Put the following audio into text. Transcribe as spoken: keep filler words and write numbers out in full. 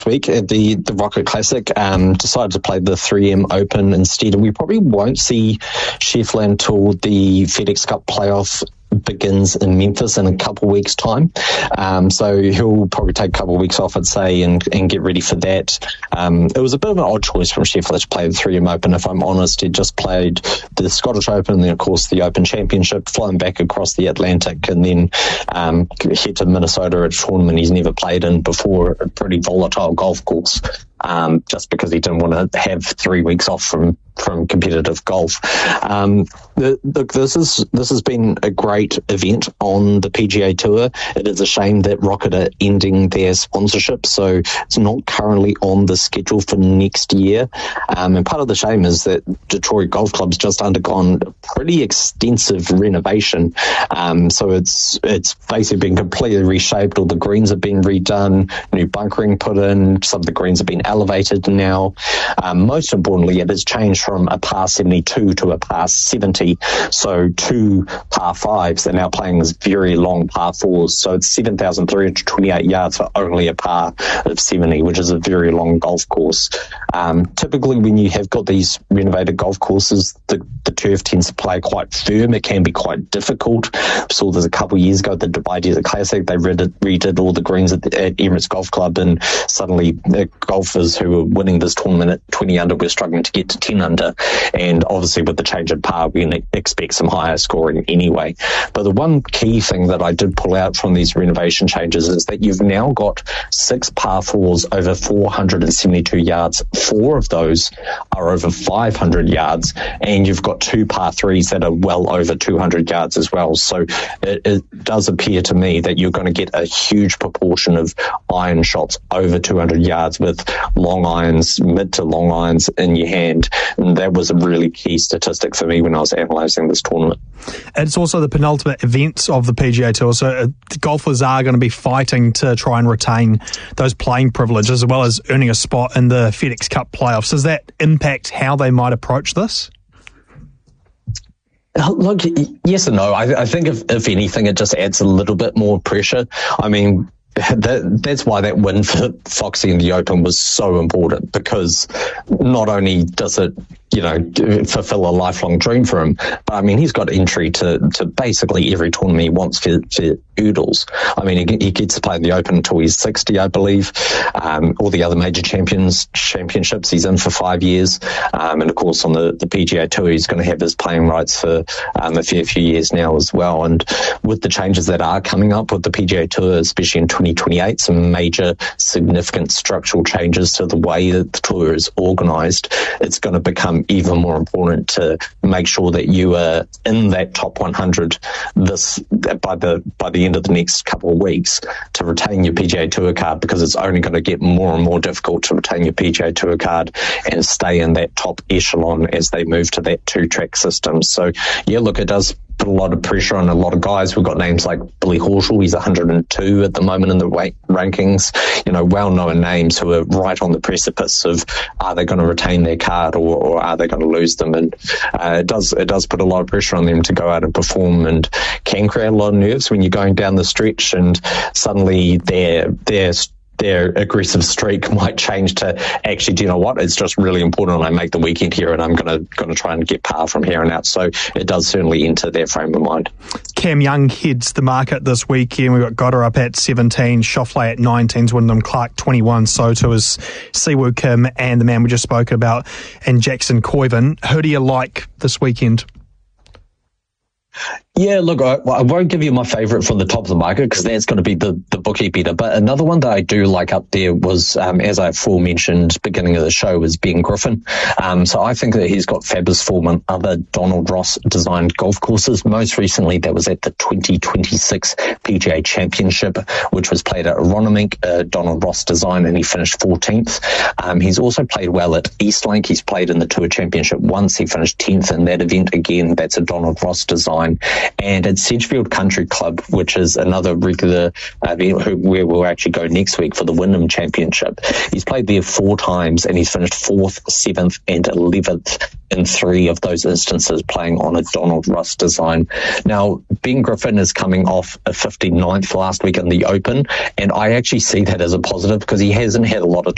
week at the, the Rocket Classic, um, decided to play the three M Open instead. We probably won't see Scheffler until the FedEx Cup playoff begins in Memphis in a couple of weeks' time. Um, so he'll probably take a couple of weeks off, I'd say, and, and get ready for that. Um, it was a bit of an odd choice from Scheffler to play the three M Open, if I'm honest. He just played the Scottish Open and then, of course, the Open Championship, flown back across the Atlantic and then um, head to Minnesota at a tournament he's never played in before, a pretty volatile golf course. Um, just because he didn't want to have three weeks off from, from competitive golf. Um, the, look, this is this has been a great event on the P G A Tour. It is a shame that Rocket are ending their sponsorship, so it's not currently on the schedule for next year. Um, and part of the shame is that Detroit Golf Club's just undergone a pretty extensive renovation. Um, so it's it's basically been completely reshaped. All the greens have been redone, new bunkering put in, some of the greens have been elevated now. Um, most importantly, it has changed from a par seventy-two to a par seventy. So two par fives are now playing as very long par fours. So it's seven thousand three hundred twenty-eight yards for only a par of seventy, which is a very long golf course. Um, typically, when you have got these renovated golf courses, the, the turf tends to play quite firm. It can be quite difficult. So there's a couple of years ago, the Dubai Desert Classic, they redid, redid all the greens at, the, at Emirates Golf Club, and suddenly the golfers who were winning this tournament at twenty under were struggling to get to ten under. And obviously with the change in par, we can expect some higher scoring anyway. But the one key thing that I did pull out from these renovation changes is that you've now got six par fours over four hundred seventy-two yards. Four of those are over five hundred yards, and you've got two par threes that are well over two hundred yards as well. So it, it does appear to me that you're going to get a huge proportion of iron shots over two hundred yards with long irons, mid to long irons in your hand. And that was a really key statistic for me when I was analysing this tournament. It's also the penultimate event of the P G A Tour, so uh, the golfers are going to be fighting to try and retain those playing privileges as well as earning a spot in the FedEx Cup playoffs. Does that impact how they might approach this? Look, yes and no. I, I think if, if anything, it just adds a little bit more pressure. I mean, That, that's why that win for Foxy in the Open was so important, because not only does it, you know, fulfill a lifelong dream for him, but I mean, he's got entry to, to basically every tournament he wants for, for Oodles. I mean, he, he gets to play in the Open until he's sixty, I believe. Um, all the other major champions championships he's in for five years. Um, and of course, on the, the P G A Tour, he's going to have his playing rights for um, a fair few years now as well. And with the changes that are coming up with the P G A Tour, especially in twenty twenty-eight, some major significant structural changes to the way that the tour is organised, it's going to become even more important to make sure that you are in that top one hundred this by the by the end of the next couple of weeks to retain your P G A Tour card, because it's only going to get more and more difficult to retain your P G A Tour card and stay in that top echelon as they move to that two-track system. So, yeah, look, it does put a lot of pressure on a lot of guys. We've got names like Billy Horschel. He's one hundred two at the moment in the weight rankings. You know, well-known names who are right on the precipice of are they going to retain their card or, or are they going to lose them? And uh, it does it does put a lot of pressure on them to go out and perform, and can create a lot of nerves when you're going down the stretch and suddenly they're they're their aggressive streak might change to actually, do you know what, it's just really important I make the weekend here and I'm going to going to try and get par from here on out. So it does certainly enter their frame of mind. Cam Young heads the market this weekend. We've got Goddard up at seventeen, Schauffele at nineteen, Wyndham Clark twenty-one, so too is Siwoo Kim and the man we just spoke about, and Jackson Koiven. Who do you like this weekend? Yeah, look, I, I won't give you my favourite from the top of the market because that's going to be the, the bookie beater. But another one that I do like up there was, um, as I aforementioned, beginning of the show, was Ben Griffin. Um, so I think that he's got fabulous form on other Donald Ross designed golf courses. Most recently, that was at the twenty twenty-six P G A Championship, which was played at Aronimink, uh, Donald Ross design, and he finished fourteenth. Um, he's also played well at Eastlake. He's played in the Tour Championship once. He finished tenth in that event. Again, that's a Donald Ross design. And at Sedgefield Country Club, which is another regular uh, event where we'll actually go next week for the Wyndham Championship. He's played there four times and he's finished fourth, seventh and eleventh in three of those instances playing on a Donald Ross design. Now, Ben Griffin is coming off a fifty-ninth last week in the Open, and I actually see that as a positive because he hasn't had a lot of